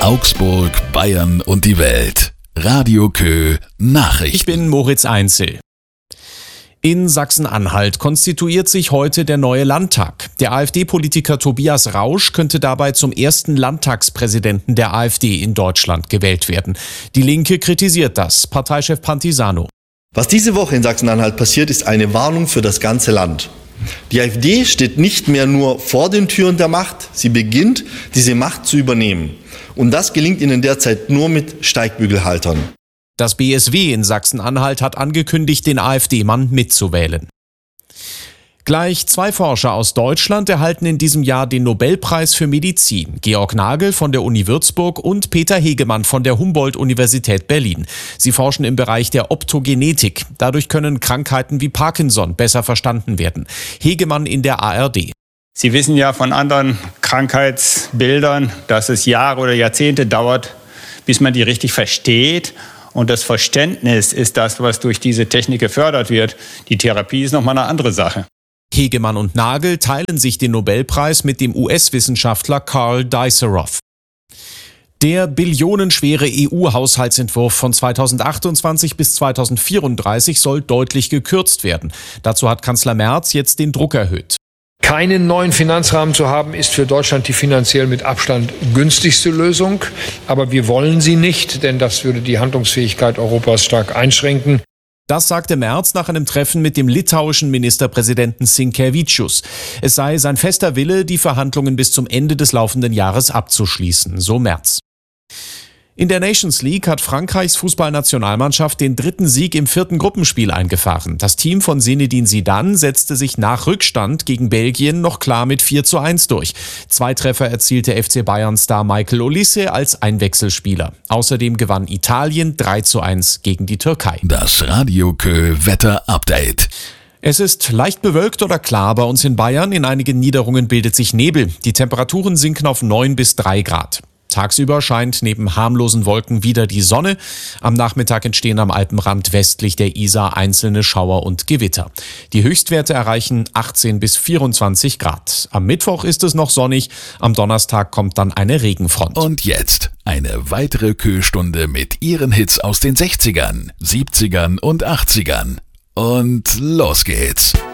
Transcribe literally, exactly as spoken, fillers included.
Augsburg, Bayern und die Welt. Radio Kö Nachrichten. Ich bin Moritz Einzel. In Sachsen-Anhalt konstituiert sich heute der neue Landtag. Der AfD-Politiker Tobias Rausch könnte dabei zum ersten Landtagspräsidenten der AfD in Deutschland gewählt werden. Die Linke kritisiert das. Parteichef Pantisano. Was diese Woche in Sachsen-Anhalt passiert, ist eine Warnung für das ganze Land. Die AfD steht nicht mehr nur vor den Türen der Macht, sie beginnt, diese Macht zu übernehmen. Und das gelingt ihnen derzeit nur mit Steigbügelhaltern. Das B S W in Sachsen-Anhalt hat angekündigt, den AfD-Mann mitzuwählen. Gleich zwei Forscher aus Deutschland erhalten in diesem Jahr den Nobelpreis für Medizin. Georg Nagel von der Uni Würzburg und Peter Hegemann von der Humboldt-Universität Berlin. Sie forschen im Bereich der Optogenetik. Dadurch können Krankheiten wie Parkinson besser verstanden werden. Hegemann in der A R D. Sie wissen ja von anderen Krankheitsbildern, dass es Jahre oder Jahrzehnte dauert, bis man die richtig versteht. Und das Verständnis ist das, was durch diese Technik gefördert wird. Die Therapie ist nochmal eine andere Sache. Hegemann und Nagel teilen sich den Nobelpreis mit dem U S-Wissenschaftler Carl Dijsselhoff. Der billionenschwere E U-Haushaltsentwurf von zweitausendachtundzwanzig bis zweitausendvierunddreißig soll deutlich gekürzt werden. Dazu hat Kanzler Merz jetzt den Druck erhöht. Keinen neuen Finanzrahmen zu haben, ist für Deutschland die finanziell mit Abstand günstigste Lösung. Aber wir wollen sie nicht, denn das würde die Handlungsfähigkeit Europas stark einschränken. Das sagte Merz nach einem Treffen mit dem litauischen Ministerpräsidenten Sinkevičius. Es sei sein fester Wille, die Verhandlungen bis zum Ende des laufenden Jahres abzuschließen, so Merz. In der Nations League hat Frankreichs Fußballnationalmannschaft den dritten Sieg im vierten Gruppenspiel eingefahren. Das Team von Zinedine Zidane setzte sich nach Rückstand gegen Belgien noch klar mit vier zu eins durch. Zwei Treffer erzielte F C Bayern-Star Michael Olise als Einwechselspieler. Außerdem gewann Italien drei zu eins gegen die Türkei. Das Radio Kö Wetter Update. Es ist leicht bewölkt oder klar bei uns in Bayern. In einigen Niederungen bildet sich Nebel. Die Temperaturen sinken auf neun bis drei Grad. Tagsüber scheint neben harmlosen Wolken wieder die Sonne. Am Nachmittag entstehen am Alpenrand westlich der Isar einzelne Schauer und Gewitter. Die Höchstwerte erreichen achtzehn bis vierundzwanzig Grad. Am Mittwoch ist es noch sonnig, am Donnerstag kommt dann eine Regenfront. Und jetzt eine weitere Kö-Stunde mit ihren Hits aus den sechzigern, siebzigern und achtzigern. Und los geht's.